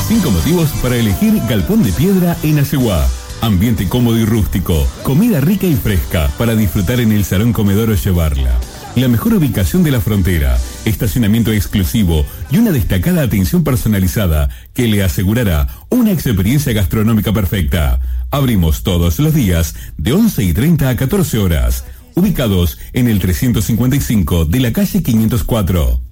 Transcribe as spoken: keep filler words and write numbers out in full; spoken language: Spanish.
Cinco motivos para elegir Galpón de Piedra en Asegua. Ambiente cómodo y rústico, comida rica y fresca para disfrutar en el salón comedor o llevarla. La mejor ubicación de la frontera, estacionamiento exclusivo y una destacada atención personalizada que le asegurará una experiencia gastronómica perfecta. Abrimos todos los días de once y treinta a catorce horas. Ubicados en el trescientos cincuenta y cinco de la calle quinientos cuatro.